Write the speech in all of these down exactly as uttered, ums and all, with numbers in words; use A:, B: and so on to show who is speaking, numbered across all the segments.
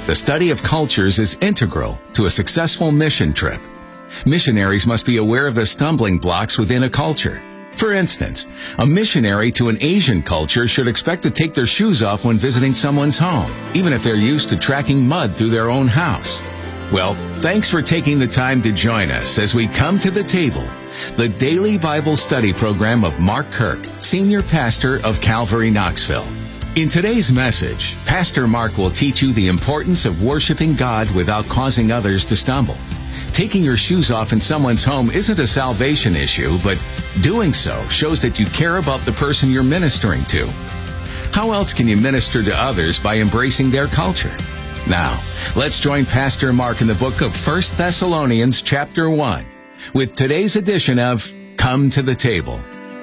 A: The study of cultures is integral to a successful mission trip. Missionaries must be aware of the stumbling blocks within a culture. For instance, a missionary to an Asian culture should expect to take their shoes off when visiting someone's home, even if they're used to tracking mud through their own house. Well, thanks for taking the time to join us as we come to the table, the daily Bible study program of Mark Kirk, Senior Pastor of Calvary Knoxville. In today's message, Pastor Mark will teach you the importance of worshiping God without causing others to stumble. Taking your shoes off in someone's home isn't a salvation issue, but doing so shows that you care about the person you're ministering to. How else can you minister to others by embracing their culture? Now, let's join Pastor Mark in the book of First Thessalonians chapter one with today's edition of Come to the Table.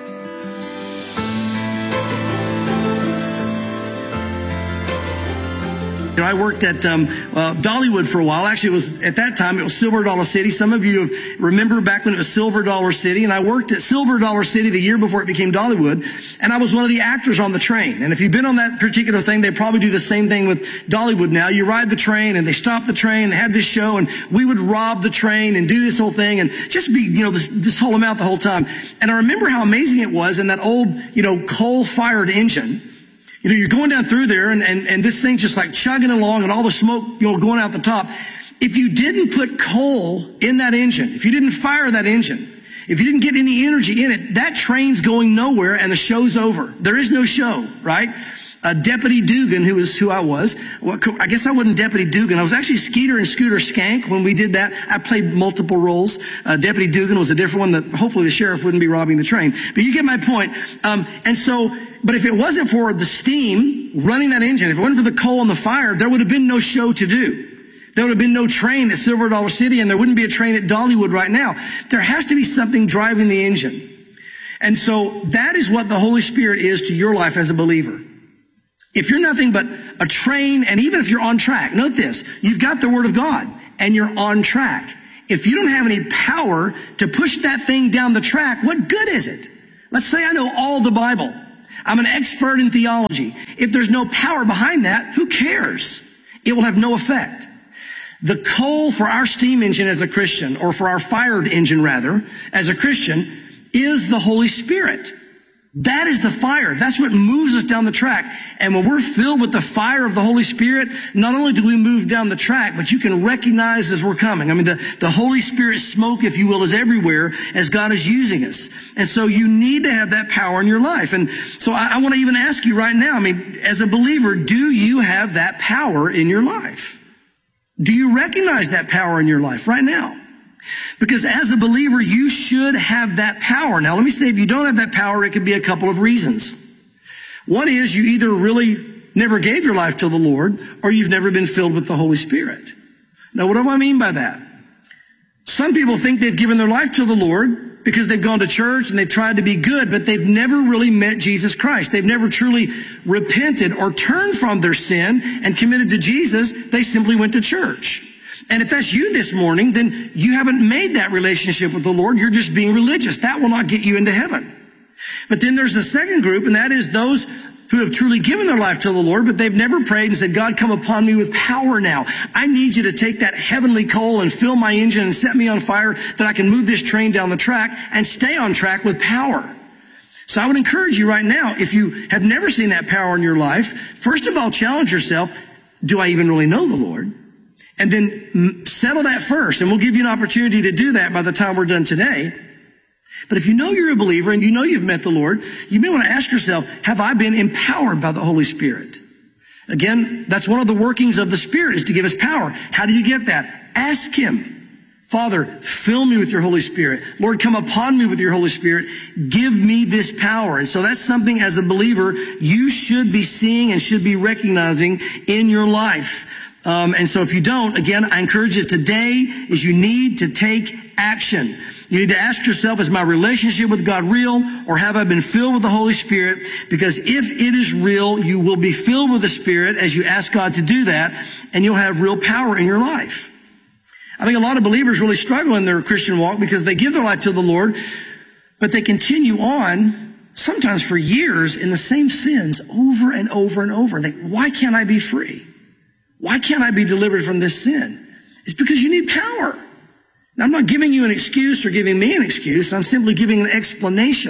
B: You know, I worked at um, uh, Dollywood for a while. Actually, it was at that time, it was Silver Dollar City. Some of you remember back when it was Silver Dollar City. And I worked at Silver Dollar City the year before it became Dollywood. And I was one of the actors on the train. And if you've been on that particular thing, they probably do the same thing with Dollywood now. You ride the train and they stop the train, they have this show, and we would rob the train and do this whole thing and just be, you know, this, this whole amount the whole time. And I remember how amazing it was in that old, you know, coal-fired engine. You know, you're going down through there and, and, and this thing's just like chugging along and all the smoke, you know, going out the top. If you didn't put coal in that engine, if you didn't fire that engine, if you didn't get any energy in it, that train's going nowhere and the show's over. There is no show, right? Uh, Deputy Dugan, who is who I was, well, I guess I wasn't Deputy Dugan. I was actually Skeeter and Scooter Skank when we did that. I played multiple roles. Uh, Deputy Dugan was a different one that hopefully the sheriff wouldn't be robbing the train. But you get my point. Um, and so, but if it wasn't for the steam running that engine, if it wasn't for the coal and the fire, there would have been no show to do. There would have been no train at Silver Dollar City, and there wouldn't be a train at Dollywood right now. There has to be something driving the engine. And so that is what the Holy Spirit is to your life as a believer. If you're nothing but a train, and even if you're on track, note this, you've got the Word of God and you're on track. If you don't have any power to push that thing down the track, what good is it? Let's say I know all the Bible. I'm an expert in theology. If there's no power behind that, who cares? It will have no effect. The coal for our steam engine as a Christian, or for our fired engine rather, as a Christian, is the Holy Spirit. That is the fire. That's what moves us down the track. And when we're filled with the fire of the Holy Spirit, not only do we move down the track, but you can recognize as we're coming. I mean, the, the Holy Spirit smoke, if you will, is everywhere as God is using us. And so you need to have that power in your life. And so I, I want to even ask you right now, I mean, as a believer, do you have that power in your life? Do you recognize that power in your life right now? Because as a believer, you should have that power. Now, let me say, if you don't have that power, it could be a couple of reasons. One is you either really never gave your life to the Lord, or you've never been filled with the Holy Spirit. Now, what do I mean by that? Some people think they've given their life to the Lord because they've gone to church and they've tried to be good, but they've never really met Jesus Christ. They've never truly repented or turned from their sin and committed to Jesus. They simply went to church. And if that's you this morning, then you haven't made that relationship with the Lord. You're just being religious. That will not get you into heaven. But then there's the second group, and that is those who have truly given their life to the Lord, but they've never prayed and said, God, come upon me with power now. I need you to take that heavenly coal and fill my engine and set me on fire that I can move this train down the track and stay on track with power. So I would encourage you right now, if you have never seen that power in your life, first of all, challenge yourself, do I even really know the Lord? And then settle that first, and we'll give you an opportunity to do that by the time we're done today. But if you know you're a believer and you know you've met the Lord, you may want to ask yourself, have I been empowered by the Holy Spirit? Again, that's one of the workings of the Spirit, is to give us power. How do you get that? Ask Him. Father, fill me with your Holy Spirit. Lord, come upon me with your Holy Spirit. Give me this power. And so that's something as a believer you should be seeing and should be recognizing in your life. Um, and so if you don't, again, I encourage you today is you need to take action. You need to ask yourself, is my relationship with God real, or have I been filled with the Holy Spirit? Because if it is real, you will be filled with the Spirit as you ask God to do that, and you'll have real power in your life. I think a lot of believers really struggle in their Christian walk because they give their life to the Lord, but they continue on, sometimes for years, in the same sins over and over and over. And they, why can't I be free? Why can't I be delivered from this sin? It's because you need power. Now, I'm not giving you an excuse or giving me an excuse. I'm simply giving an explanation.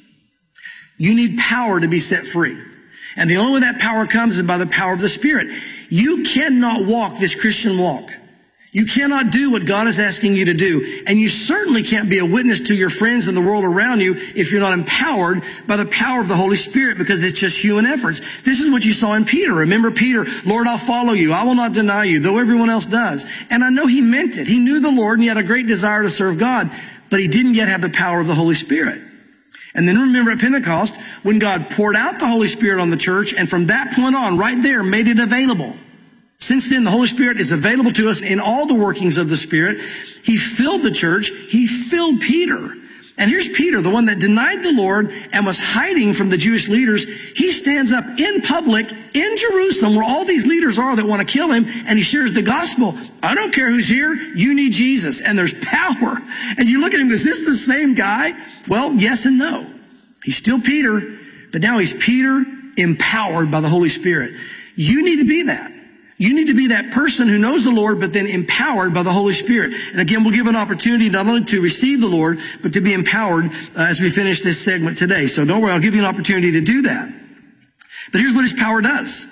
B: You need power to be set free. And the only way that power comes is by the power of the Spirit. You cannot walk this Christian walk. You cannot do what God is asking you to do. And you certainly can't be a witness to your friends and the world around you if you're not empowered by the power of the Holy Spirit, because it's just human efforts. This is what you saw in Peter. Remember Peter, Lord, I'll follow you. I will not deny you, though everyone else does. And I know he meant it. He knew the Lord and he had a great desire to serve God, but he didn't yet have the power of the Holy Spirit. And then remember at Pentecost, when God poured out the Holy Spirit on the church, and from that point on, right there, made it available. Since then, the Holy Spirit is available to us in all the workings of the Spirit. He filled the church. He filled Peter. And here's Peter, the one that denied the Lord and was hiding from the Jewish leaders. He stands up in public in Jerusalem, where all these leaders are that want to kill him, and he shares the gospel. I don't care who's here. You need Jesus. And there's power. And you look at him, is this the same guy? Well, yes and no. He's still Peter, but now he's Peter empowered by the Holy Spirit. You need to be that. You need to be that person who knows the Lord, but then empowered by the Holy Spirit. And again, we'll give an opportunity not only to receive the Lord, but to be empowered uh, as we finish this segment today. So don't worry, I'll give you an opportunity to do that. But here's what his power does.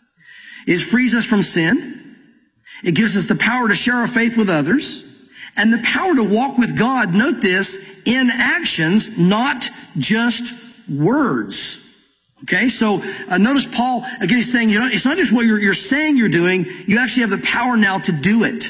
B: It frees us from sin. It gives us the power to share our faith with others, and the power to walk with God, note this, in actions, not just words. Okay, so uh, notice Paul, again, he's saying, you know, it's not just what you're, you're saying you're doing, you actually have the power now to do it.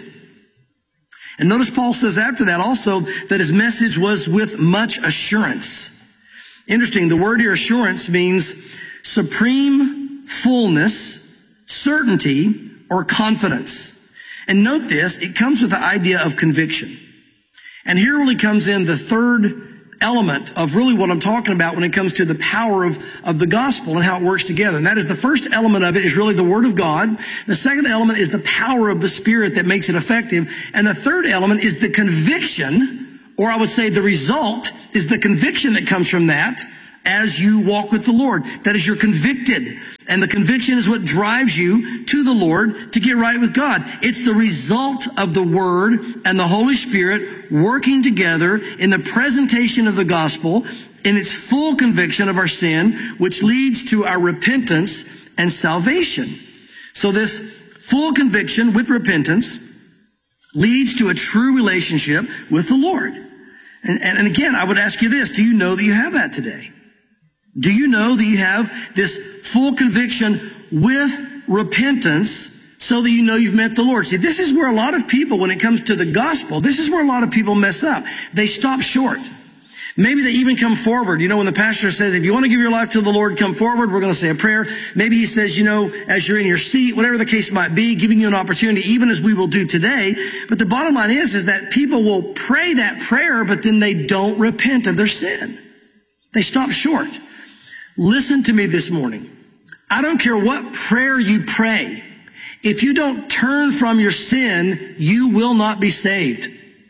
B: And notice Paul says after that also that his message was with much assurance. Interesting, the word here, assurance, means supreme fullness, certainty, or confidence. And note this, it comes with the idea of conviction. And here really comes in the third element of really what I'm talking about when it comes to the power of, of the gospel and how it works together. And that is, the first element of it is really the Word of God. The second element is the power of the Spirit that makes it effective. And the third element is the conviction, or I would say the result is the conviction that comes from that as you walk with the Lord. That is, you're convicted. And the conviction is what drives you to the Lord to get right with God. It's the result of the Word and the Holy Spirit working together in the presentation of the gospel in its full conviction of our sin, which leads to our repentance and salvation. So this full conviction with repentance leads to a true relationship with the Lord. And, and, and again, I would ask you this, do you know that you have that today? Do you know that you have this full conviction with repentance so that you know you've met the Lord? See, this is where a lot of people, when it comes to the gospel, this is where a lot of people mess up. They stop short. Maybe they even come forward. You know, when the pastor says, if you want to give your life to the Lord, come forward. We're going to say a prayer. Maybe he says, you know, as you're in your seat, whatever the case might be, giving you an opportunity, even as we will do today. But the bottom line is, is that people will pray that prayer, but then they don't repent of their sin. They stop short. Listen to me this morning. I don't care what prayer you pray. If you don't turn from your sin, you will not be saved.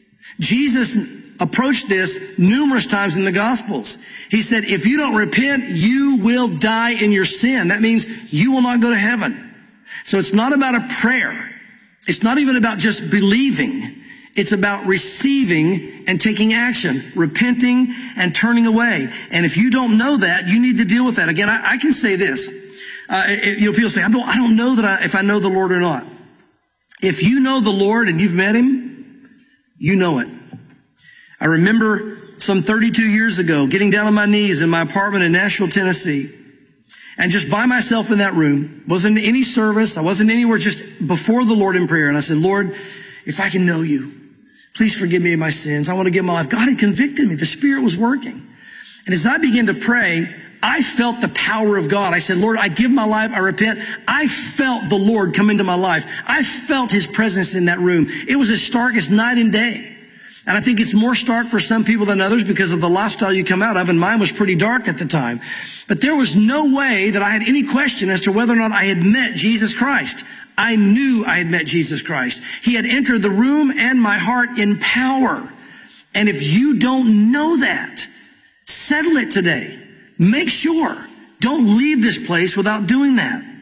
B: Jesus approached this numerous times in the Gospels. He said, if you don't repent, you will die in your sin. That means you will not go to heaven. So it's not about a prayer. It's not even about just believing. It's about receiving and taking action, repenting and turning away. And if you don't know that, you need to deal with that. Again, I, I can say this. Uh, it, you know, people say, I don't, I don't know that I, if I know the Lord or not. If you know the Lord and you've met him, you know it. I remember some thirty-two years ago getting down on my knees in my apartment in Nashville, Tennessee, and just by myself in that room. Wasn't any service. I wasn't anywhere, just before the Lord in prayer. And I said, Lord, if I can know you, please forgive me of my sins. I want to give my life. God had convicted me. The Spirit was working. And as I began to pray, I felt the power of God. I said, Lord, I give my life. I repent. I felt the Lord come into my life. I felt his presence in that room. It was as stark as night and day. And I think it's more stark for some people than others because of the lifestyle you come out of. And mine was pretty dark at the time. But there was no way that I had any question as to whether or not I had met Jesus Christ. I knew I had met Jesus Christ. He had entered the room and my heart in power. And if you don't know that, settle it today. Make sure. Don't leave this place without doing that.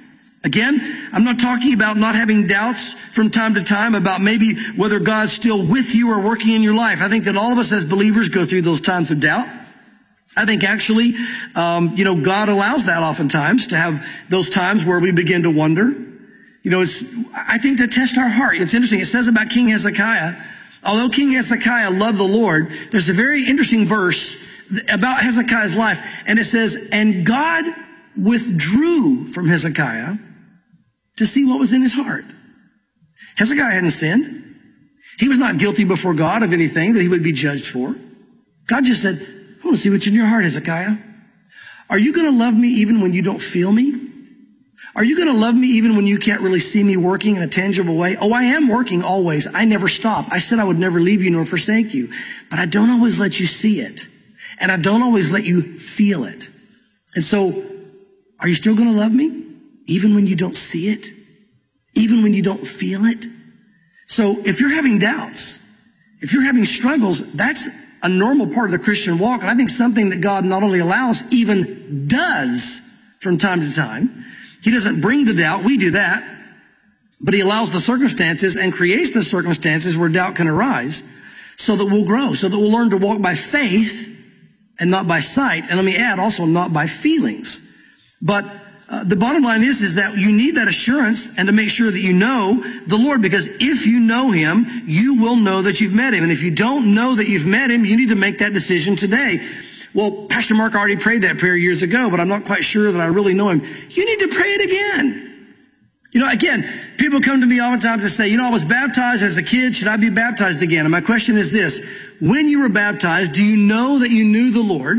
B: Again, I'm not talking about not having doubts from time to time about maybe whether God's still with you or working in your life. I think that all of us as believers go through those times of doubt. I think actually, um, you know, God allows that oftentimes to have those times where we begin to wonder. You know, it's, I think to test our heart. It's interesting. It says about King Hezekiah, although King Hezekiah loved the Lord, there's a very interesting verse about Hezekiah's life. And it says, and God withdrew from Hezekiah to see what was in his heart. Hezekiah hadn't sinned. He was not guilty before God of anything that he would be judged for. God just said, I want to see what's in your heart, Hezekiah. Are you going to love me even when you don't feel me? Are you going to love me even when you can't really see me working in a tangible way? Oh, I am working always. I never stop. I said I would never leave you nor forsake you, but I don't always let you see it. And I don't always let you feel it. And so, are you still going to love me? Even when you don't see it? Even when you don't feel it? So if you're having doubts, if you're having struggles, that's a normal part of the Christian walk. And I think something that God not only allows, even does from time to time. He doesn't bring the doubt. We do that. But he allows the circumstances and creates the circumstances where doubt can arise so that we'll grow, so that we'll learn to walk by faith and not by sight. And let me add also not by feelings. But Uh, the bottom line is, is that you need that assurance and to make sure that you know the Lord, because if you know him, you will know that you've met him. And if you don't know that you've met him, you need to make that decision today. Well, Pastor Mark already prayed that prayer years ago, but I'm not quite sure that I really know him. You need to pray it again. You know, again, people come to me oftentimes and say, you know, I was baptized as a kid. Should I be baptized again? And my question is this: when you were baptized, do you know that you knew the Lord?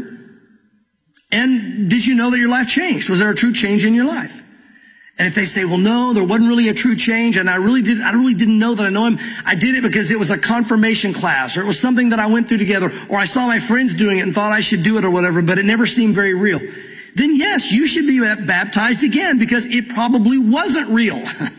B: And did you know that your life changed? Was there a true change in your life? And if they say, well, no, there wasn't really a true change, and I really didn't, I really didn't know that I know him. I did it because it was a confirmation class, or it was something that I went through together, or I saw my friends doing it and thought I should do it or whatever, but it never seemed very real. Then yes, you should be baptized again, because it probably wasn't real.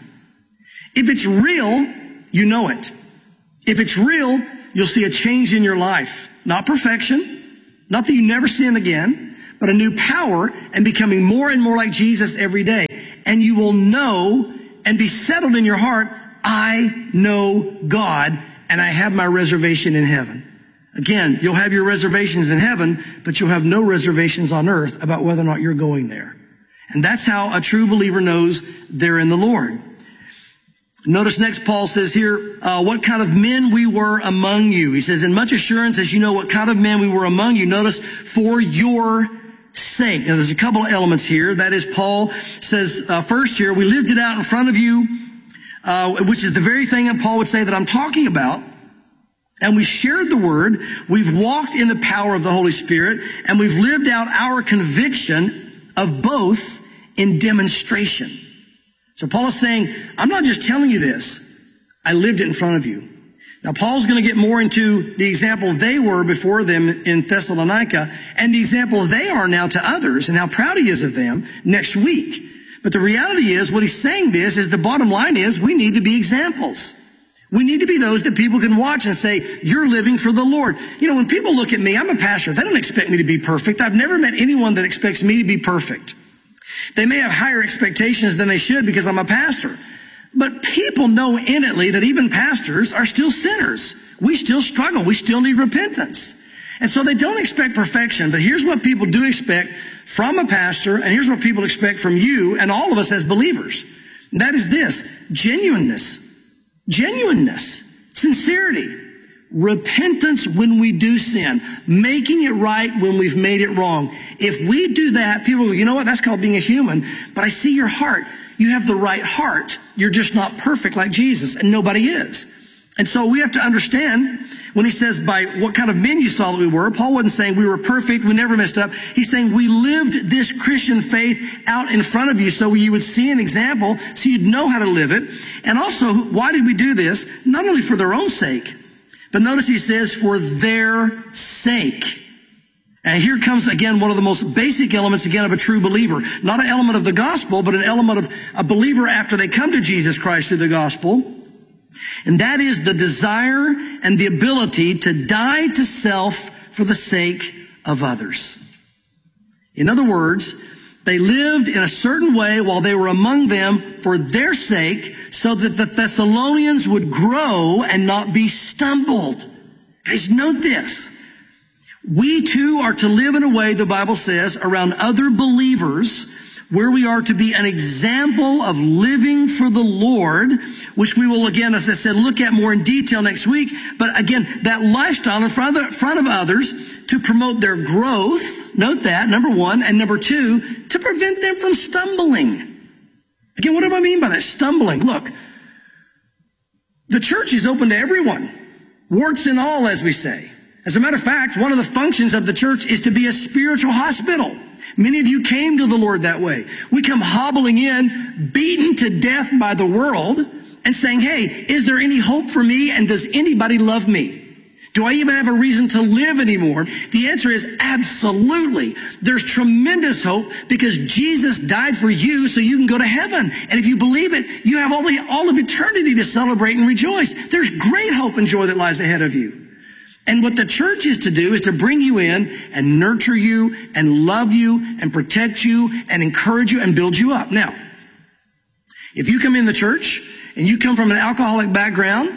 B: If it's real, you know it. If it's real, you'll see a change in your life. Not perfection, not that you never sin again, but a new power and becoming more and more like Jesus every day. And you will know and be settled in your heart, I know God and I have my reservation in heaven. Again, you'll have your reservations in heaven, but you'll have no reservations on earth about whether or not you're going there. And that's how a true believer knows they're in the Lord. Notice next Paul says here, uh, what kind of men we were among you. He says, in much assurance as you know what kind of men we were among you. Notice, for your sake. Now, there's a couple of elements here. That is, Paul says, uh, first here, we lived it out in front of you, uh, which is the very thing that Paul would say that I'm talking about. And we shared the word. We've walked in the power of the Holy Spirit, and we've lived out our conviction of both in demonstration. So Paul is saying, I'm not just telling you this. I lived it in front of you. Now, Paul's going to get more into the example they were before them in Thessalonica and the example they are now to others and how proud he is of them next week. But the reality is, what he's saying this is the bottom line is we need to be examples. We need to be those that people can watch and say, you're living for the Lord. You know, when people look at me, I'm a pastor. They don't expect me to be perfect. I've never met anyone that expects me to be perfect. They may have higher expectations than they should because I'm a pastor. But people know innately that even pastors are still sinners. We still struggle. We still need repentance. And so they don't expect perfection. But here's what people do expect from a pastor, and here's what people expect from you and all of us as believers. And that is this: genuineness, genuineness, sincerity, repentance when we do sin, making it right when we've made it wrong. If we do that, people go, you know what? That's called being a human. But I see your heart. You have the right heart. You're just not perfect like Jesus, and nobody is. And so we have to understand when he says by what kind of men you saw that we were, Paul wasn't saying we were perfect, we never messed up. He's saying we lived this Christian faith out in front of you so you would see an example, so you'd know how to live it. And also, why did we do this? Not only for their own sake, but notice he says for their sake. And here comes, again, one of the most basic elements, again, of a true believer. Not an element of the gospel, but an element of a believer after they come to Jesus Christ through the gospel. And that is the desire and the ability to die to self for the sake of others. In other words, They lived in a certain way while they were among them for their sake, so that the Thessalonians would grow and not be stumbled. Guys, note this. We too are to live in a way, the Bible says, around other believers, where we are to be an example of living for the Lord, which we will, again, as I said, look at more in detail next week. But again, that lifestyle in front of, front of others to promote their growth, note that, number one, and number two, to prevent them from stumbling. Again, what do I mean by that? Stumbling. Look, the church is open to everyone, warts and all, as we say. As a matter of fact, one of the functions of the church is to be a spiritual hospital. Many of you came to the Lord that way. We come hobbling in, beaten to death by the world, and saying, hey, is there any hope for me, and does anybody love me? Do I even have a reason to live anymore? The answer is absolutely. There's tremendous hope because Jesus died for you so you can go to heaven. And if you believe it, you have only all of eternity to celebrate and rejoice. There's great hope and joy that lies ahead of you. And what the church is to do is to bring you in and nurture you and love you and protect you and encourage you and build you up. Now, if you come in the church and you come from an alcoholic background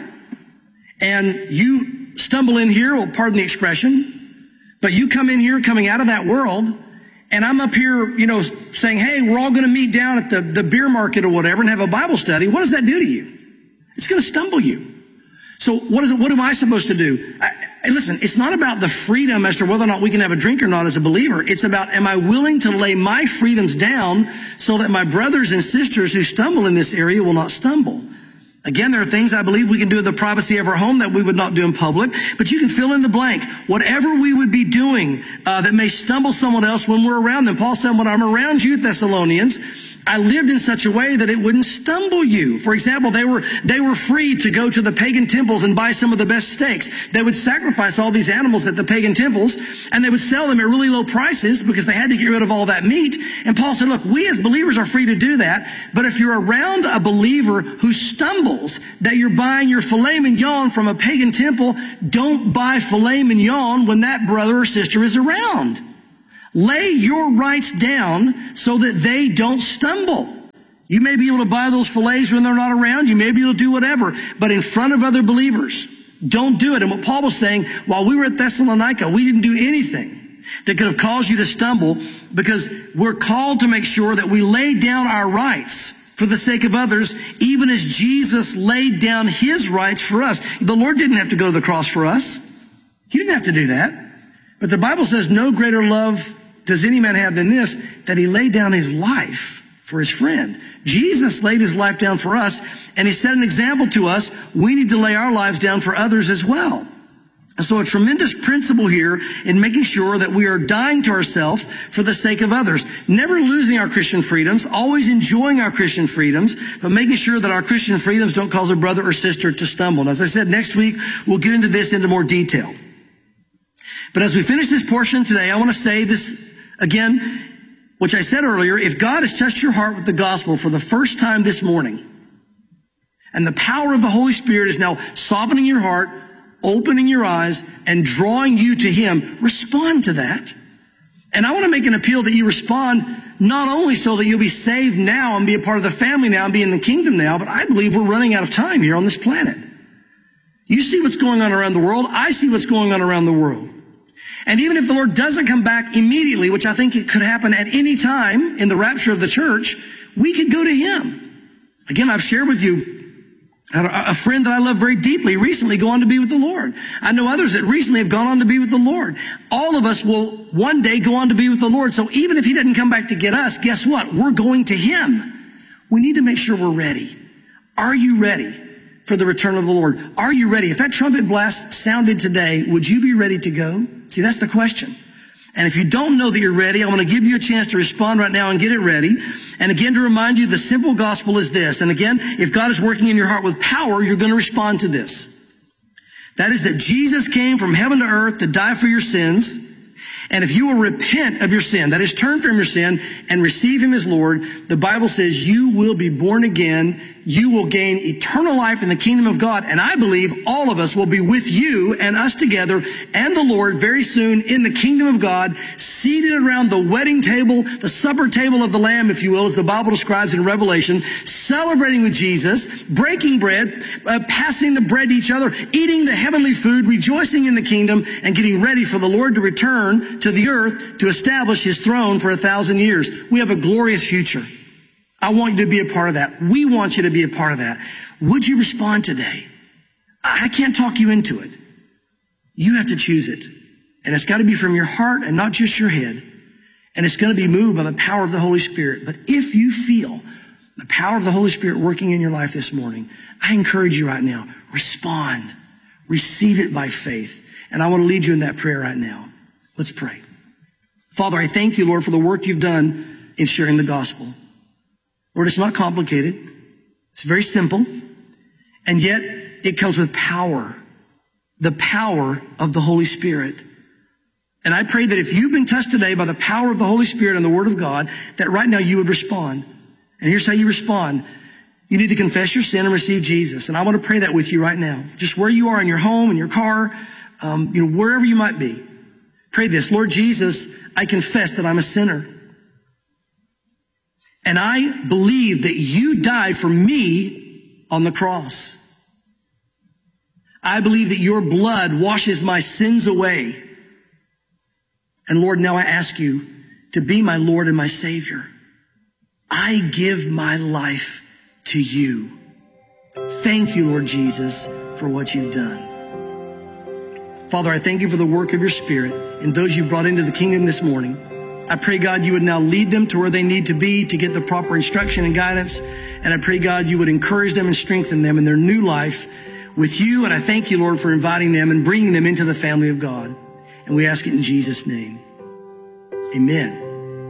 B: and you stumble in here, well, pardon the expression, but you come in here coming out of that world, and I'm up here, you know, saying, hey, we're all going to meet down at the, the beer market or whatever and have a Bible study. What does that do to you? It's going to stumble you. So what is it, what am I supposed to do? I, and listen, it's not about the freedom as to whether or not we can have a drink or not as a believer. It's about, am I willing to lay my freedoms down so that my brothers and sisters who stumble in this area will not stumble? Again, there are things I believe we can do in the privacy of our home that we would not do in public, but you can fill in the blank. Whatever we would be doing uh, that may stumble someone else when we're around them. Paul said, when I'm around you, Thessalonians, I lived in such a way that it wouldn't stumble you. For example, they were, they were free to go to the pagan temples and buy some of the best steaks. They would sacrifice all these animals at the pagan temples, and they would sell them at really low prices because they had to get rid of all that meat. And Paul said, look, we as believers are free to do that, but if you're around a believer who stumbles that you're buying your filet mignon from a pagan temple, don't buy filet mignon when that brother or sister is around. Lay your rights down so that they don't stumble. You may be able to buy those fillets when they're not around. You may be able to do whatever. But in front of other believers, don't do it. And what Paul was saying, while we were at Thessalonica, we didn't do anything that could have caused you to stumble, because we're called to make sure that we lay down our rights for the sake of others, even as Jesus laid down his rights for us. The Lord didn't have to go to the cross for us. He didn't have to do that. But the Bible says no greater love does any man have than this, that he laid down his life for his friend. Jesus laid his life down for us, and he set an example to us. We need to lay our lives down for others as well. And so a tremendous principle here in making sure that we are dying to ourselves for the sake of others. Never losing our Christian freedoms, always enjoying our Christian freedoms, but making sure that our Christian freedoms don't cause a brother or sister to stumble. And as I said, next week, we'll get into this into more detail. But as we finish this portion today, I want to say this again, which I said earlier. If God has touched your heart with the gospel for the first time this morning, and the power of the Holy Spirit is now softening your heart, opening your eyes, and drawing you to him, respond to that. And I want to make an appeal that you respond not only so that you'll be saved now and be a part of the family now and be in the kingdom now, but I believe we're running out of time here on this planet. You see what's going on around the world. I see what's going on around the world. And even if the Lord doesn't come back immediately, which I think it could happen at any time in the rapture of the church, we could go to him. Again, I've shared with you a friend that I love very deeply recently go on to be with the Lord. I know others that recently have gone on to be with the Lord. All of us will one day go on to be with the Lord. So even if he doesn't come back to get us, guess what? We're going to him. We need to make sure we're ready. Are you ready for the return of the Lord? Are you ready? If that trumpet blast sounded today, would you be ready to go? See, that's the question. And if you don't know that you're ready, I want to give you a chance to respond right now and get it ready. And again, to remind you, the simple gospel is this. And again, if God is working in your heart with power, you're going to respond to this. That is that Jesus came from heaven to earth to die for your sins. And if you will repent of your sin, that is, turn from your sin and receive him as Lord, the Bible says you will be born again you will gain eternal life in the kingdom of God. And I believe all of us will be with you and us together and the Lord very soon in the kingdom of God, seated around the wedding table, the supper table of the Lamb, if you will, as the Bible describes in Revelation, celebrating with Jesus, breaking bread, uh, passing the bread to each other, eating the heavenly food, rejoicing in the kingdom, and getting ready for the Lord to return to the earth to establish his throne for a thousand years. We have a glorious future. I want you to be a part of that. We want you to be a part of that. Would you respond today? I can't talk you into it. You have to choose it. And it's got to be from your heart and not just your head. And it's going to be moved by the power of the Holy Spirit. But if you feel the power of the Holy Spirit working in your life this morning, I encourage you right now, respond. Receive it by faith. And I want to lead you in that prayer right now. Let's pray. Father, I thank you, Lord, for the work you've done in sharing the gospel. Lord, it's not complicated. It's very simple. And yet it comes with power. The power of the Holy Spirit. And I pray that if you've been touched today by the power of the Holy Spirit and the Word of God, that right now you would respond. And here's how you respond. You need to confess your sin and receive Jesus. And I want to pray that with you right now. Just where you are in your home, in your car, um, you know, wherever you might be. Pray this. Lord Jesus, I confess that I'm a sinner. And I believe that you died for me on the cross. I believe that your blood washes my sins away. And Lord, now I ask you to be my Lord and my Savior. I give my life to you. Thank you, Lord Jesus, for what you've done. Father, I thank you for the work of your Spirit and those you brought into the kingdom this morning. I pray, God, you would now lead them to where they need to be to get the proper instruction and guidance. And I pray, God, you would encourage them and strengthen them in their new life with you. And I thank you, Lord, for inviting them and bringing them into the family of God. And we ask it in Jesus' name. Amen.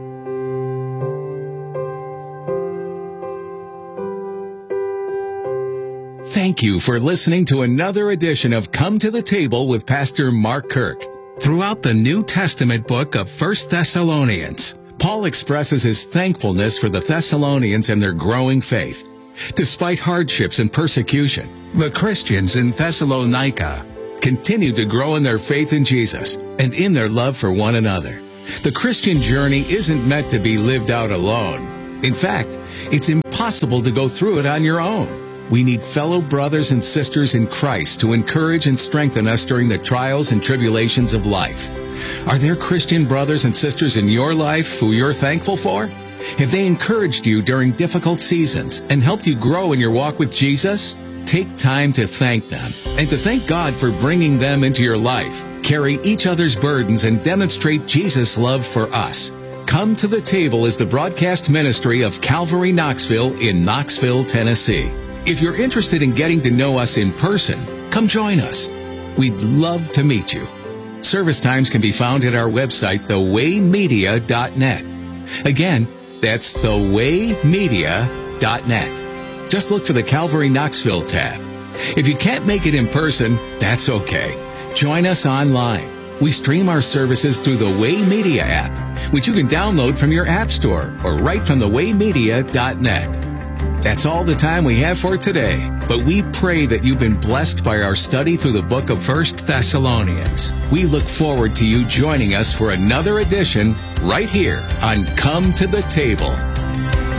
A: Thank you for listening to another edition of Come to the Table with Pastor Mark Kirk. Throughout the New Testament book of First Thessalonians, Paul expresses his thankfulness for the Thessalonians and their growing faith. Despite hardships and persecution, the Christians in Thessalonica continued to grow in their faith in Jesus and in their love for one another. The Christian journey isn't meant to be lived out alone. In fact, it's impossible to go through it on your own. We need fellow brothers and sisters in Christ to encourage and strengthen us during the trials and tribulations of life. Are there Christian brothers and sisters in your life who you're thankful for? Have they encouraged you during difficult seasons and helped you grow in your walk with Jesus? Take time to thank them and to thank God for bringing them into your life. Carry each other's burdens and demonstrate Jesus' love for us. Come to the Table is the broadcast ministry of Calvary Knoxville in Knoxville, Tennessee. If you're interested in getting to know us in person, come join us. We'd love to meet you. Service times can be found at our website, the way media dot net. Again, that's the way media dot net. Just look for the Calvary Knoxville tab. If you can't make it in person, that's okay. Join us online. We stream our services through the Way Media app, which you can download from your app store or right from the way media dot net. That's all the time we have for today, but we pray that you've been blessed by our study through the book of First Thessalonians. We look forward to you joining us for another edition right here on Come to the Table.